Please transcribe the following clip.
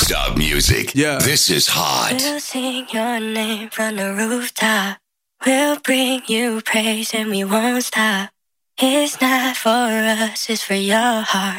Non-stop music. Yeah. This is hot. We'll sing your name from the rooftop. We'll bring you praise and we won't stop. It's not for us, it's for your heart.